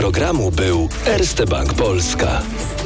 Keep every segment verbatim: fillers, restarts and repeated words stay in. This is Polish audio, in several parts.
programu był Erste Bank Polska.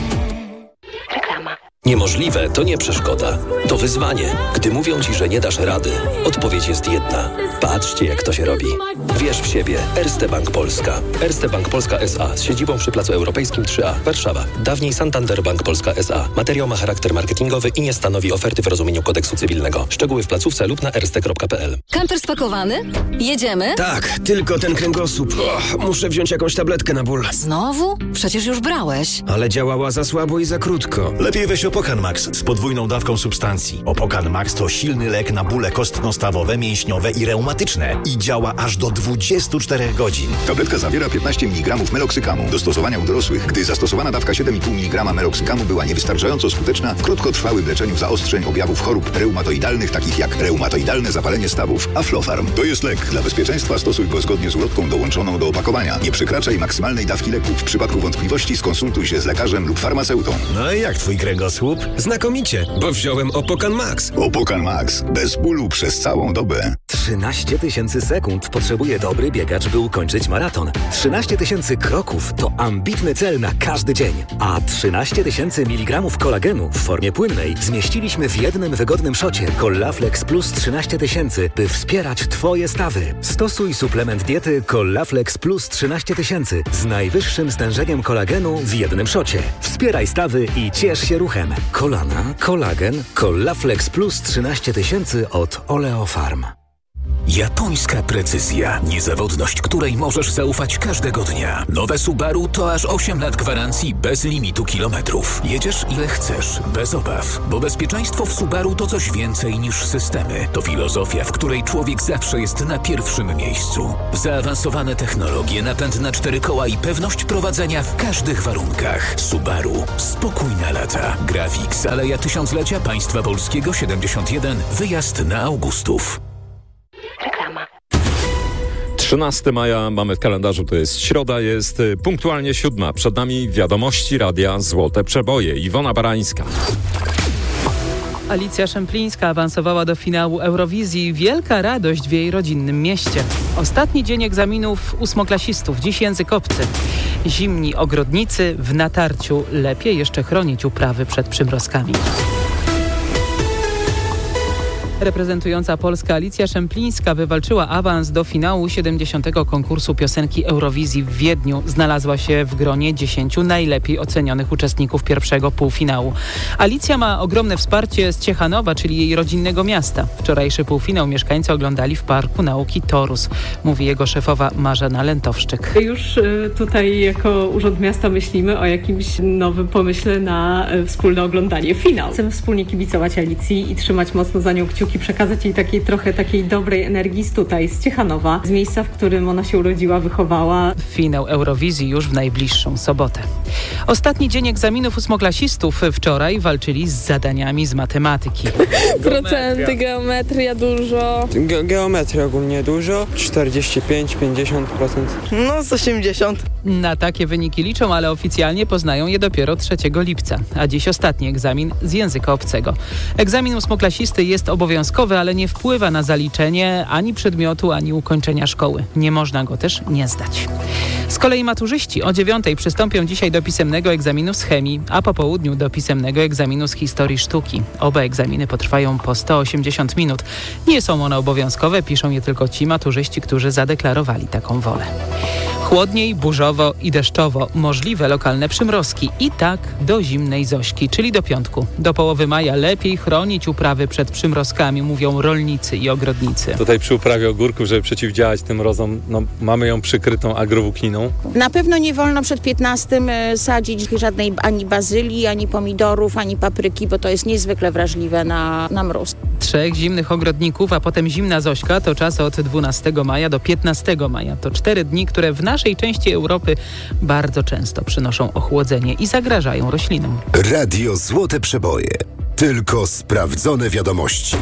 Reklama. Niemożliwe to nie przeszkoda, to wyzwanie. Gdy mówią Ci, że nie dasz rady, odpowiedź jest jedna. Patrzcie, jak to się robi. Wierz w siebie. Erste Bank Polska. Erste Bank Polska S A z siedzibą przy Placu Europejskim trzy A, Warszawa. Dawniej Santander Bank Polska S A. Materiał ma charakter marketingowy i nie stanowi oferty w rozumieniu kodeksu cywilnego. Szczegóły w placówce lub na erste kropka p l. Kamper spakowany? Jedziemy? Tak, tylko ten kręgosłup. Och, muszę wziąć jakąś tabletkę na ból. Znowu? Przecież już brałeś. Ale działała za słabo i za krótko. Lepiej weź Opokan Max z podwójną dawką substancji. Opokan Max to silny lek na bóle kostno-stawowe, mięśniowe i reumatyczne i działa aż do dwudziestu czterech godzin. Tabletka zawiera piętnaście miligramów meloksykamu. Do stosowania u dorosłych, gdy zastosowana dawka siedem i pół miligrama meloksykamu była niewystarczająco skuteczna, w krótkotrwałym leczeniu zaostrzeń objawów chorób reumatoidalnych, takich jak reumatoidalne zapalenie stawów, Aflofarm. To jest lek. Dla bezpieczeństwa stosuj go zgodnie z ulotką dołączoną do opakowania. Nie przekraczaj maksymalnej dawki leku. W przypadku wątpliwości skonsultuj się z lekarzem lub farmaceutą. No i jak twój kręgosłup? Znakomicie, bo wziąłem Opokan Max. Opokan Max. Bez bólu przez całą dobę. trzynaście tysięcy sekund potrzebuje dobry biegacz, by ukończyć maraton. trzynaście tysięcy kroków to ambitny cel na każdy dzień. A trzynaście tysięcy miligramów kolagenu w formie płynnej zmieściliśmy w jednym wygodnym szocie Collaflex Plus trzynaście tysięcy, by wspierać Twoje stawy. Stosuj suplement diety Collaflex Plus trzynaście tysięcy z najwyższym stężeniem kolagenu w jednym szocie. Wspieraj stawy i ciesz się ruchem. Kolana, kolagen, Collaflex Plus trzynaście tysięcy od Oleofarm. Japońska precyzja, niezawodność której możesz zaufać każdego dnia. Nowe Subaru to aż osiem lat gwarancji bez limitu kilometrów. Jedziesz ile chcesz, bez obaw, bo bezpieczeństwo w Subaru to coś więcej niż systemy. To filozofia, w której człowiek zawsze jest na pierwszym miejscu. Zaawansowane technologie, napęd na cztery koła i pewność prowadzenia w każdych warunkach. Subaru. Spokój na lata. Grafix, Aleja Tysiąclecia Państwa Polskiego siedemdziesiąt jeden, wyjazd na Augustów. Reklama. trzynastego maja mamy w kalendarzu, to jest środa, jest punktualnie siódma. Przed nami wiadomości radia Złote Przeboje. Iwona Barańska. Alicja Szemplińska awansowała do finału Eurowizji. Wielka radość w jej rodzinnym mieście. Ostatni dzień egzaminów ósmoklasistów. Dziś język obcy. Zimni ogrodnicy w natarciu. Lepiej jeszcze chronić uprawy przed przymrozkami. Reprezentująca Polskę Alicja Szemplińska wywalczyła awans do finału siedemdziesiątego konkursu piosenki Eurowizji w Wiedniu. Znalazła się w gronie dziesięciu najlepiej ocenionych uczestników pierwszego półfinału. Alicja ma ogromne wsparcie z Ciechanowa, czyli jej rodzinnego miasta. Wczorajszy półfinał mieszkańcy oglądali w Parku Nauki Torus, mówi jego szefowa Marzena Lentowszczyk. Już tutaj jako Urząd Miasta myślimy o jakimś nowym pomyśle na wspólne oglądanie finału. Chcemy wspólnie kibicować Alicji i trzymać mocno za nią kciuki, przekazać jej takiej trochę takiej dobrej energii z tutaj, z Ciechanowa, z miejsca, w którym ona się urodziła, wychowała. Finał Eurowizji już w najbliższą sobotę. Ostatni dzień egzaminów ósmoklasistów. Wczoraj walczyli z zadaniami z matematyki. Procenty, geometria dużo. Ge- geometria ogólnie dużo. czterdzieści pięć do pięćdziesięciu procent. No z osiemdziesiąt. Na takie wyniki liczą, ale oficjalnie poznają je dopiero trzeciego lipca. A dziś ostatni egzamin z języka obcego. Egzamin ósmoklasisty jest obowiązkowy, ale nie wpływa na zaliczenie ani przedmiotu, ani ukończenia szkoły. Nie można go też nie zdać. Z kolei maturzyści o dziewiątej przystąpią dzisiaj do pisemnego egzaminu z chemii, a po południu do pisemnego egzaminu z historii sztuki. Oba egzaminy potrwają po sto osiemdziesiąt minut. Nie są one obowiązkowe, piszą je tylko ci maturzyści, którzy zadeklarowali taką wolę. Chłodniej, burzowo i deszczowo. Możliwe lokalne przymrozki. I tak do zimnej Zośki, czyli do piątku. Do połowy maja lepiej chronić uprawy przed przymrozkami, mówią rolnicy i ogrodnicy. Tutaj przy uprawie ogórków, żeby przeciwdziałać tym mrozom, no, mamy ją przykrytą agrowłókniną. Na pewno nie wolno przed piętnastym sadzić żadnej ani bazylii, ani pomidorów, ani papryki, bo to jest niezwykle wrażliwe na, na mróz. Trzech zimnych ogrodników, a potem zimna Zośka to czas od dwunastego maja do piętnastego maja. To cztery dni, które w naszej części Europy bardzo często przynoszą ochłodzenie i zagrażają roślinom. Radio Złote Przeboje. Tylko sprawdzone wiadomości.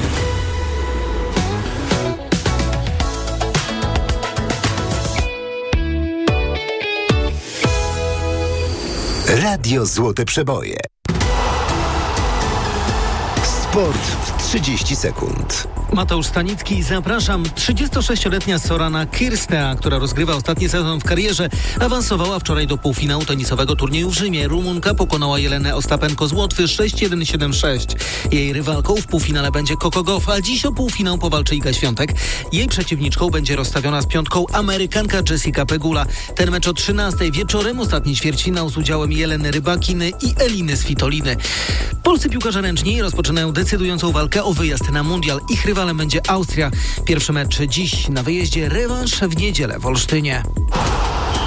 Radio Złote Przeboje. Sport w trzydzieści sekund. Mateusz Stanicki, zapraszam. trzydziestosześcioletnia Sorana Kirstea, która rozgrywa ostatni sezon w karierze, awansowała wczoraj do półfinału tenisowego turnieju w Rzymie. Rumunka pokonała Jelenę Ostapenko z Łotwy sześć jeden siedem sześć. Jej rywalką w półfinale będzie Coco Gauff, a dziś o półfinał powalczy Iga Świątek. Jej przeciwniczką będzie rozstawiona z piątką Amerykanka Jessica Pegula. Ten mecz o trzynastej wieczorem, ostatni ćwierćfinał z udziałem Jeleny Rybakiny i Eliny Svitoliny. Polscy piłkarze ręczni rozpoczynają decydującą walkę o wyjazd na mundial. Ich rywalem będzie Austria. Pierwszy mecz dziś, na wyjeździe rewanż w niedzielę w Olsztynie.